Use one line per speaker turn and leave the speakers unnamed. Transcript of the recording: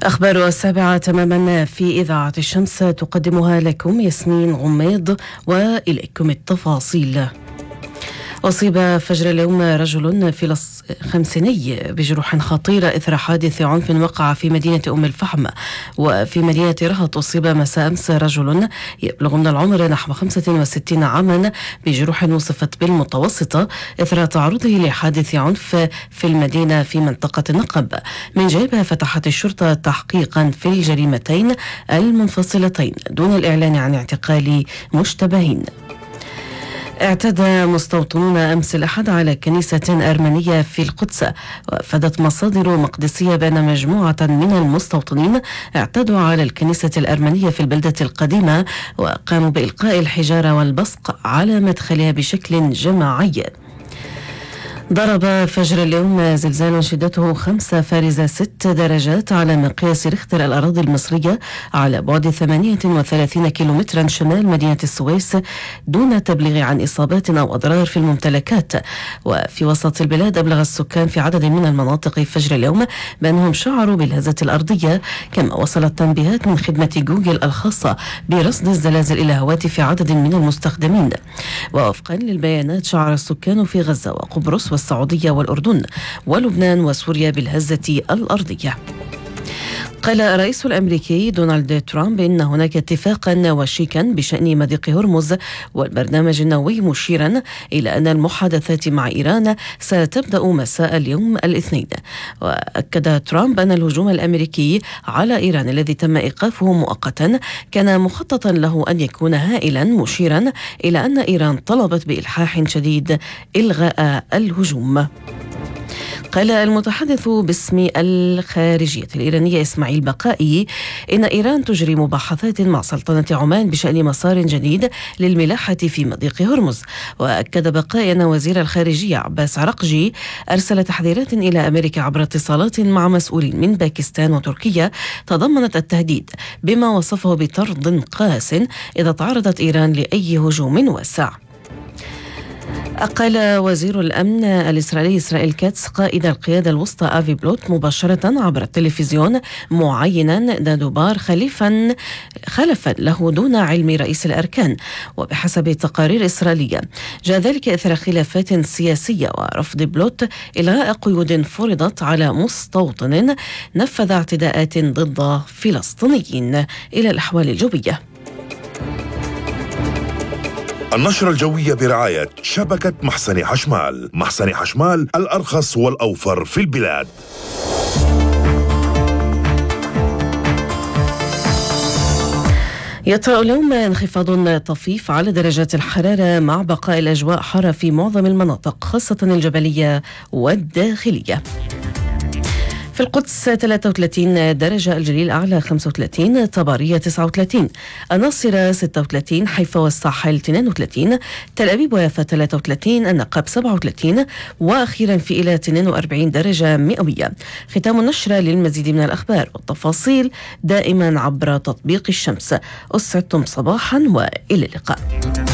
أخبار 7 تماما في إذاعة الشمس تقدمها لكم ياسمين غميض، وإليكم التفاصيل. أصيب فجر اليوم رجل خمسيني بجروح خطيرة إثر حادث عنف وقع في مدينة أم الفحم. وفي مدينة رهط أصيب مساء أمس رجل يبلغ من العمر نحو 65 عاما بجروح وصفت بالمتوسطة إثر تعرضه لحادث عنف في المدينة في منطقة النقب. من جانبها فتحت الشرطة تحقيقا في الجريمتين المنفصلتين دون الإعلان عن اعتقال مشتبهين. اعتدى مستوطنون أمس الأحد على كنيسة أرمنية في القدس، وأفادت مصادر مقدسية بأن مجموعة من المستوطنين اعتدوا على الكنيسة الأرمنية في البلدة القديمة وقاموا بإلقاء الحجارة والبصق على مدخلها بشكل جماعي. ضرب فجر اليوم زلزال شدته 5.6 درجات على مقياس ريختر الأراضي المصرية على بعد 38 كيلومترا شمال مدينة السويس دون تبليغ عن إصابات أو أضرار في الممتلكات. وفي وسط البلاد أبلغ السكان في عدد من المناطق فجر اليوم بأنهم شعروا بالهزة الأرضية، كما وصلت تنبيهات من خدمة جوجل الخاصة برصد الزلازل إلى هواتف عدد من المستخدمين. ووفقا للبيانات شعر السكان في غزة وقبرص والسعودية والأردن ولبنان وسوريا بالهزة الأرضية. قال الرئيس الأمريكي دونالد ترامب إن هناك اتفاقا وشيكا بشأن مضيق هرمز والبرنامج النووي، مشيرا إلى أن المحادثات مع إيران ستبدأ مساء اليوم الاثنين. وأكد ترامب أن الهجوم الأمريكي على إيران الذي تم إيقافه مؤقتا كان مخططا له أن يكون هائلا، مشيرا إلى أن إيران طلبت بإلحاح شديد إلغاء الهجوم. قال المتحدث باسم الخارجية الإيرانية إسماعيل بقائي إن إيران تجري مباحثات مع سلطنة عمان بشأن مسار جديد للملاحة في مضيق هرمز. وأكد بقائي أن وزير الخارجية عباس عرقجي أرسل تحذيرات إلى أمريكا عبر اتصالات مع مسؤولين من باكستان وتركيا تضمنت التهديد بما وصفه بطرد قاس إذا تعرضت إيران لأي هجوم واسع. أقال وزير الأمن الإسرائيلي إسرائيل كاتس قائد القيادة الوسطى آفي بلوت مباشرة عبر التلفزيون، معينا دادوبار خلفا له دون علم رئيس الأركان. وبحسب تقارير إسرائيلية جاء ذلك إثر خلافات سياسية ورفض بلوت إلغاء قيود فرضت على مستوطن نفذ اعتداءات ضد فلسطينيين. إلى الأحوال الجوية.
النشرة الجوية برعاية شبكة محسن حشمال. محسن حشمال الأرخص والأوفر في البلاد.
يطرأ اليوم انخفاض طفيف على درجات الحرارة مع بقاء الأجواء حارة في معظم المناطق خاصة الجبلية والداخلية. في القدس 33 درجة، الجليل أعلى 35، طبارية 39، الناصرة 36، حيفا والساحل 32، تل أبيب ويافا 33، النقب 37، وأخيرا في إلى 42 درجة مئوية. ختام النشرة. للمزيد من الأخبار والتفاصيل دائما عبر تطبيق الشمس. أسعدتم صباحا وإلى اللقاء.